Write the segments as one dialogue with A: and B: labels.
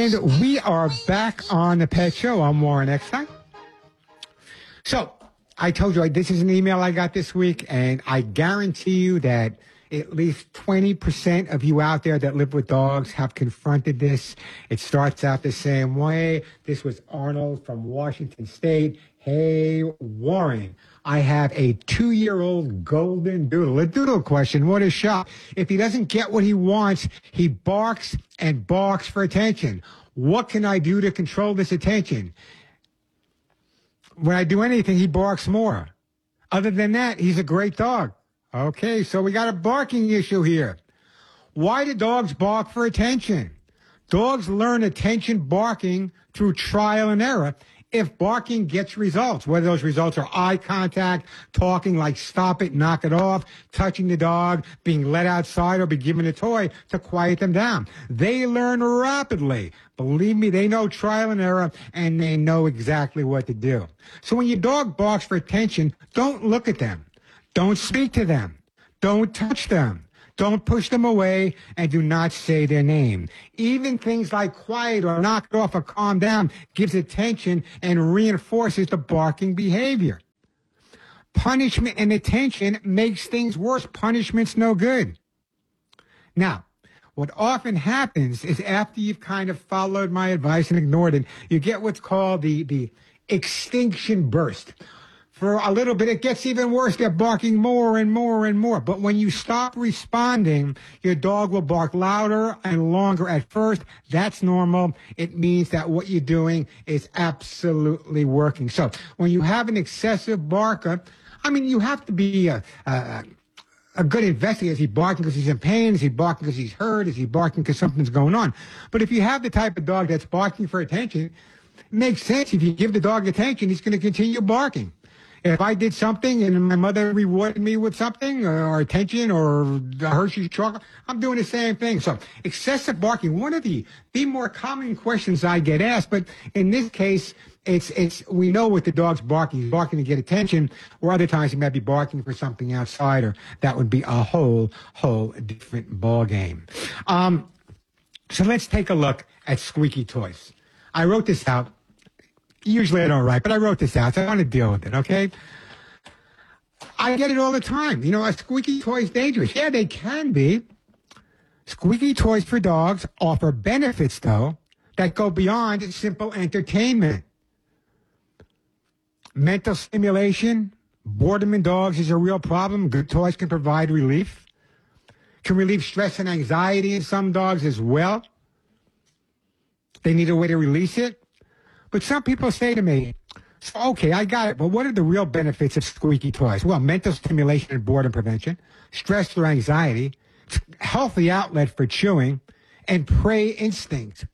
A: And we are back on the Pet Show. I'm Warren Eckstein. So, I told you this is an email I got this week, and I guarantee you that at least 20% of you out there that live with dogs have confronted this. It starts out the same way. This was Arnold from Washington State. Hey, Warren, I have a 2-year-old golden doodle. A doodle question, what a shock. If he doesn't get what he wants, he barks and barks for attention. What can I do to control this attention? When I do anything, he barks more. Other than that, he's a great dog. Okay, so we got a barking issue here. Why do dogs bark for attention? Dogs learn attention barking through trial and error. If barking gets results, whether those results are eye contact, talking like stop it, knock it off, touching the dog, being let outside, or be given a toy to quiet them down. They learn rapidly. Believe me, they know trial and error, and they know exactly what to do. So when your dog barks for attention, don't look at them. Don't speak to them. Don't touch them. Don't push them away, and do not say their name. Even things like quiet or knock it off or calm down gives attention and reinforces the barking behavior. Punishment and attention makes things worse. Punishment's no good. Now, what often happens is after you've kind of followed my advice and ignored it, you get what's called the extinction burst. For a little bit, it gets even worse. They're barking more and more and more. But when you stop responding, your dog will bark louder and longer at first. That's normal. It means that what you're doing is absolutely working. So when you have an excessive barker, I mean, you have to be a good investigator. Is he barking because he's in pain? Is he barking because he's hurt? Is he barking because something's going on? But if you have the type of dog that's barking for attention, it makes sense. If you give the dog attention, he's going to continue barking. If I did something and my mother rewarded me with something or attention or the Hershey's chocolate, I'm doing the same thing. So excessive barking, one of the more common questions I get asked, but in this case, it's we know what the dog's barking. He's barking to get attention, or other times he might be barking for something outside, or that would be a whole different ball game. So let's take a look at squeaky toys. I wrote this out. Usually I don't write, but I wrote this out, so I want to deal with it, okay? I get it all the time. You know, a squeaky toy is dangerous. Yeah, they can be. Squeaky toys for dogs offer benefits, though, that go beyond simple entertainment. Mental stimulation, boredom in dogs is a real problem. Good toys can provide relief. Can relieve stress and anxiety in some dogs as well. They need a way to release it. But some people say to me, so, okay, I got it, but what are the real benefits of squeaky toys? Well, mental stimulation and boredom prevention, stress or anxiety, healthy outlet for chewing, and prey instincts.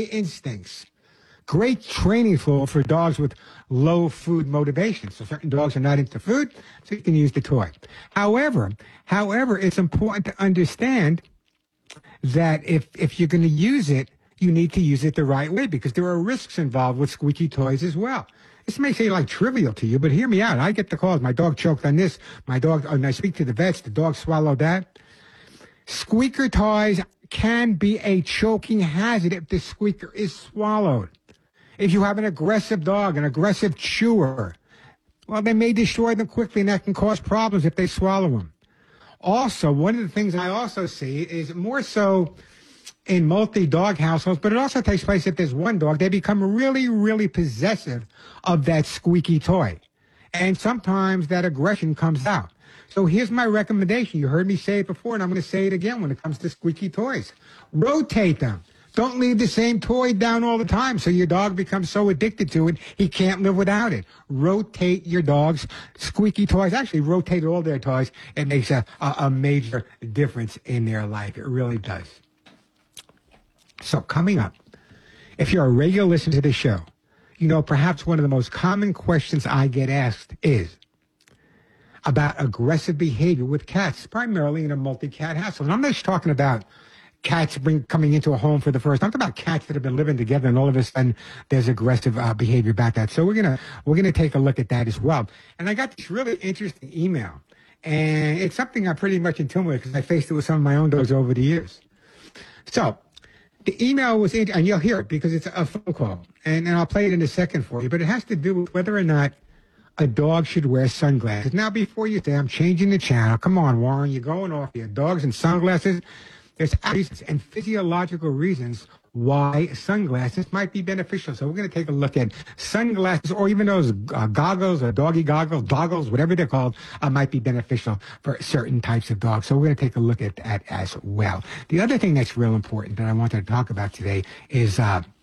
A: Great training tool for dogs with low food motivation. So certain dogs are not into food, so you can use the toy. However, it's important to understand that if you're going to use it, you need to use it the right way, because there are risks involved with squeaky toys as well. This may seem like trivial to you, but hear me out. I get the calls. My dog choked on this. And I speak to the vets. The dog swallowed that. Squeaker toys can be a choking hazard if the squeaker is swallowed. If you have an aggressive dog, an aggressive chewer, well, they may destroy them quickly, and that can cause problems if they swallow them. Also, one of the things I also see is more so in multi-dog households, but it also takes place if there's one dog. They become really, really possessive of that squeaky toy. And sometimes that aggression comes out. So here's my recommendation. You heard me say it before, and I'm going to say it again when it comes to squeaky toys. Rotate them. Don't leave the same toy down all the time so your dog becomes so addicted to it he can't live without it. Rotate your dog's squeaky toys. Actually, rotate all their toys. It makes a major difference in their life. It really does. So coming up, if you're a regular listener to the show, you know perhaps one of the most common questions I get asked is about aggressive behavior with cats, primarily in a multi-cat household. And I'm not just talking about cats coming into a home for the first time. I'm talking about cats that have been living together, and all of a sudden there's aggressive behavior about that. So we're gonna take a look at that as well. And I got this really interesting email, and it's something I'm pretty much in tune with because I faced it with some of my own dogs over the years. So The email was in, and you'll hear it because it's a phone call, and I'll play it in a second for you, but it has to do with whether or not a dog should wear sunglasses. Now, before you say, I'm changing the channel, come on, Warren, you're going off here. Dogs and sunglasses, there's reasons and physiological reasons why sunglasses might be beneficial. So we're going to take a look at sunglasses, or even those goggles or doggy goggles, whatever they're called, might be beneficial for certain types of dogs. So we're going to take a look at that as well. The other thing that's real important that I wanted to talk about today is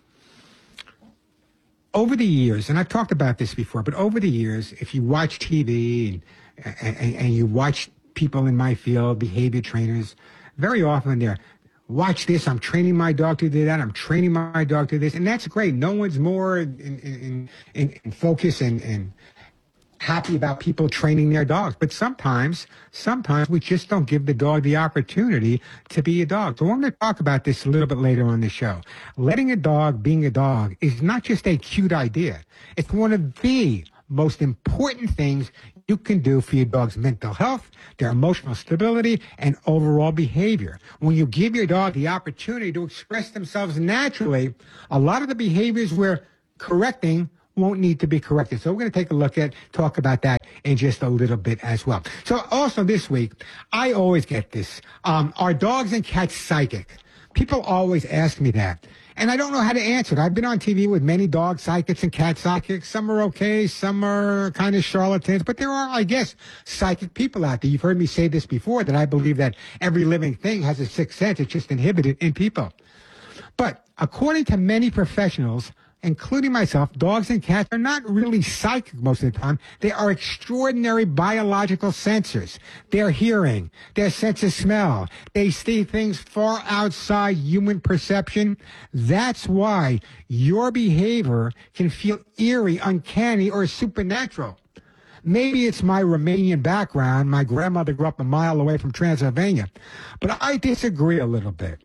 A: over the years, and I've talked about this before, but over the years, if you watch TV and you watch people in my field, behavior trainers, very often they're, watch this, I'm training my dog to do that, I'm training my dog to this, and that's great. No one's more in focus and happy about people training their dogs. But sometimes we just don't give the dog the opportunity to be a dog. So I'm going to talk about this a little bit later on the show. Letting a dog being a dog is not just a cute idea. It's one of the most important things you can do for your dog's mental health, their emotional stability, and overall behavior. When you give your dog the opportunity to express themselves naturally, a lot of the behaviors we're correcting won't need to be corrected. So we're going to take a look at, talk about that in just a little bit as well. So also this week, I always get this. Are dogs and cats psychic? People always ask me that. And I don't know how to answer it. I've been on TV with many dog psychics and cat psychics. Some are okay. Some are kind of charlatans. But there are, I guess, psychic people out there. You've heard me say this before, that I believe that every living thing has a sixth sense. It's just inhibited in people. But according to many professionals, including myself, dogs and cats are not really psychic most of the time. They are extraordinary biological sensors. Their hearing, their sense of smell, they see things far outside human perception. That's why your behavior can feel eerie, uncanny, or supernatural. Maybe it's my Romanian background. My grandmother grew up a mile away from Transylvania. But I disagree a little bit.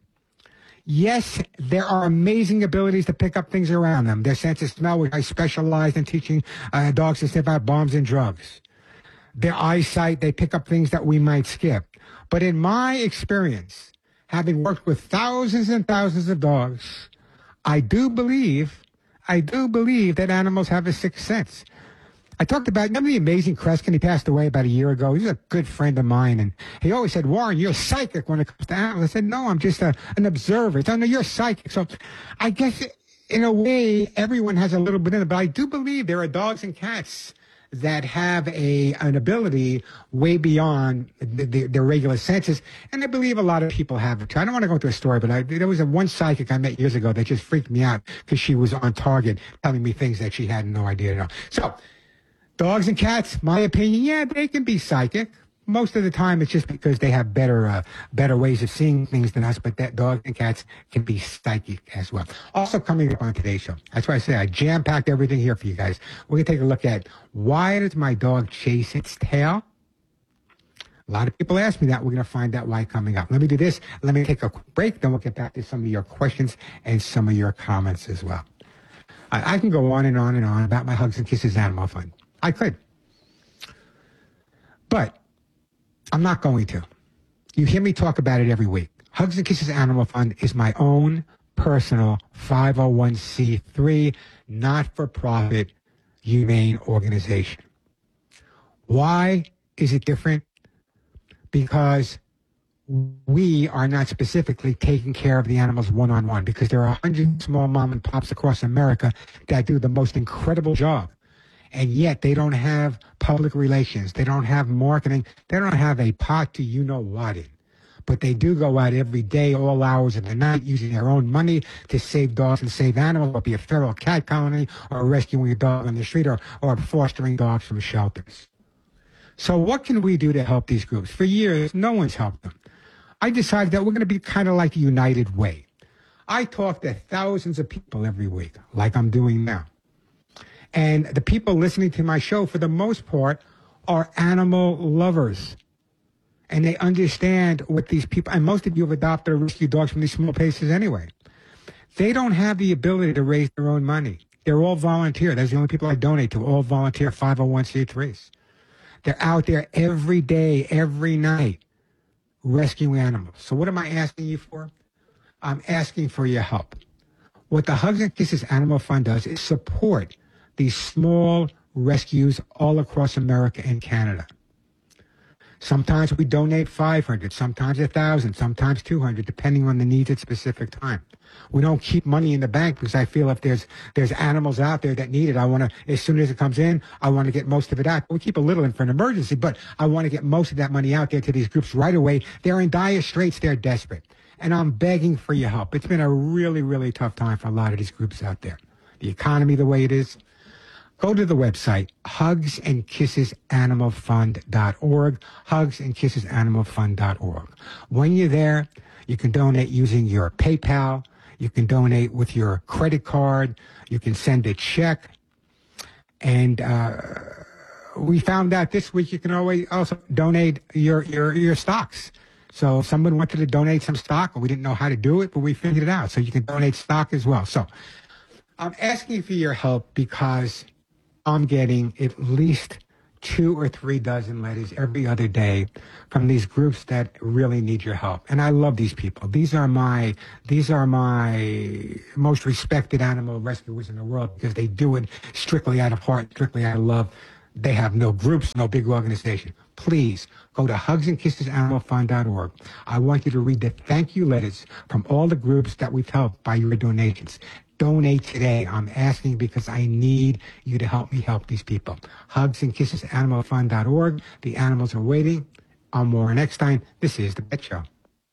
A: Yes, there are amazing abilities to pick up things around them. Their sense of smell, which I specialize in teaching dogs to sniff out bombs and drugs. Their eyesight, they pick up things that we might skip. But in my experience, having worked with thousands and thousands of dogs, I do believe that animals have a sixth sense. I talked about, remember the amazing Kreskin? He passed away about a year ago. He's a good friend of mine. And he always said, Warren, you're psychic when it comes to animals. I said, no, I'm just an observer. He said, no, you're psychic. So I guess in a way, everyone has a little bit in it. But I do believe there are dogs and cats that have an ability way beyond their regular senses. And I believe a lot of people have it too. I don't want to go into a story, but there was one psychic I met years ago that just freaked me out because she was on target telling me things that she had no idea to know. So, dogs and cats, my opinion, yeah, they can be psychic. Most of the time, it's just because they have better ways of seeing things than us, but that dogs and cats can be psychic as well. Also coming up on today's show, that's why I say I jam-packed everything here for you guys. We're going to take a look at, why does my dog chase its tail? A lot of people ask me that. We're going to find out why coming up. Let me do this. Let me take a quick break, then we'll get back to some of your questions and some of your comments as well. I can go on and on and on about my Hugs and Kisses Animal Fund. I could. But I'm not going to. You hear me talk about it every week. Hugs and Kisses Animal Fund is my own personal 501c3, not-for-profit, humane organization. Why is it different? Because we are not specifically taking care of the animals one-on-one, because there are hundreds of small mom and pops across America that do the most incredible job. And yet they don't have public relations. They don't have marketing. They don't have a pot to you-know-what in. But they do go out every day, all hours of the night, using their own money to save dogs and save animals, or be a feral cat colony, or rescuing a dog on the street, or fostering dogs from shelters. So what can we do to help these groups? For years, no one's helped them. I decided that we're going to be kind of like the United Way. I talk to thousands of people every week, like I'm doing now. And the people listening to my show, for the most part, are animal lovers. And they understand what these people, and most of you have adopted or rescued dogs from these small places anyway. They don't have the ability to raise their own money. They're all volunteer. That's the only people I donate to, all volunteer 501c3s. They're out there every day, every night, rescuing animals. So what am I asking you for? I'm asking for your help. What the Hugs and Kisses Animal Fund does is support these small rescues all across America and Canada. Sometimes we donate 500, sometimes 1,000, sometimes 200, depending on the needs at specific time. We don't keep money in the bank because I feel if there's animals out there that need it, I want to, as soon as it comes in, I want to get most of it out. We keep a little in for an emergency, but I want to get most of that money out there to these groups right away. They're in dire straits. They're desperate. And I'm begging for your help. It's been a really, really tough time for a lot of these groups out there. The economy the way it is. Go to the website, hugsandkissesanimalfund.org, hugsandkissesanimalfund.org. When you're there, you can donate using your PayPal. You can donate with your credit card. You can send a check. And we found out this week you can always also donate your stocks. So if someone wanted to donate some stock, we didn't know how to do it, but we figured it out. So you can donate stock as well. So I'm asking for your help because I'm getting at least 2 or 3 dozen letters every other day from these groups that really need your help. And I love these people. These are my most respected animal rescuers in the world because they do it strictly out of heart, strictly out of love. They have no groups, no big organization. Please go to hugsandkissesanimalfund.org. I want you to read the thank you letters from all the groups that we've helped by your donations. Donate today. I'm asking because I need you to help me help these people. Hugsandkissesanimalfund.org. The animals are waiting. I'm Warren Eckstein. This is The Pet Show.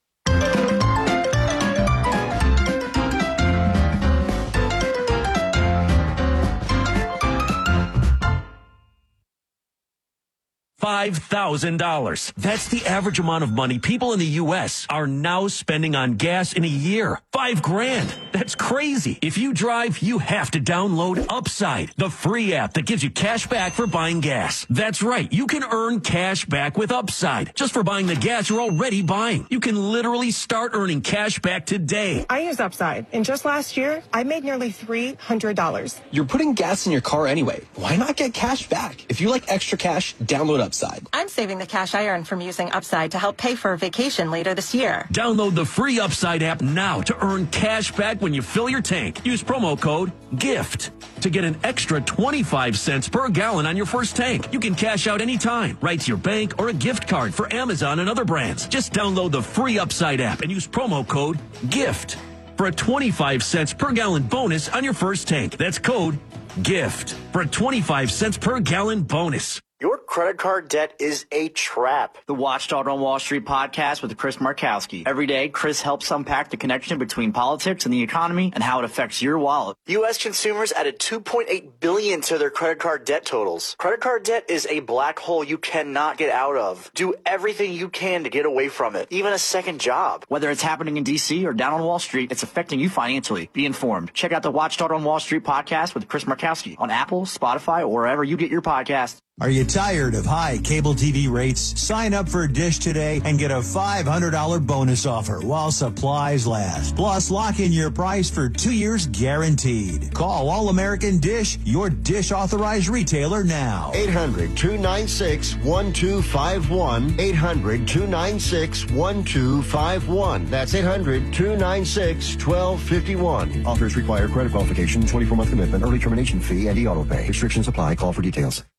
B: $5,000. That's the average amount of money people in the U.S. are now spending on gas in a year. $5,000. That's crazy. If you drive, you have to download Upside, the free app that gives you cash back for buying gas. That's right. You can earn cash back with Upside just for buying the gas you're already buying. You can literally start earning cash back today.
C: I use Upside, and just last year, I made nearly $300.
D: You're putting gas in your car anyway. Why not get cash back? If you like extra cash, download Upside.
E: I'm saving the cash I earn from using Upside to help pay for a vacation later this year.
B: Download the free Upside app now to earn cash back when you fill your tank. Use promo code GIFT to get an extra 25 cents per gallon on your first tank. You can cash out anytime, right to your bank or a gift card for Amazon and other brands. Just download the free Upside app and use promo code GIFT for a 25 cents per gallon bonus on your first tank. That's code GIFT for a 25 cents per gallon bonus.
F: Your credit card debt is a trap. The Watchdog on Wall Street podcast with Chris Markowski. Every day, Chris helps unpack the connection between politics and the economy and how it affects your wallet. U.S. consumers added $2.8 billion to their credit card debt totals. Credit card debt is a black hole you cannot get out of. Do everything you can to get away from it, even a second job. Whether it's happening in D.C. or down on Wall Street, it's affecting you financially. Be informed. Check out the Watchdog on Wall Street podcast with Chris Markowski on Apple, Spotify, or wherever you get your podcasts.
G: Are you tired of high cable TV rates? Sign up for Dish today and get a $500 bonus offer while supplies last. Plus, lock in your price for 2 years guaranteed. Call All American Dish, your Dish authorized retailer now.
H: 800-296-1251. 800-296-1251. That's 800-296-1251. Offers require credit qualification, 24-month commitment, early termination fee, and e-auto pay. Restrictions apply. Call for details.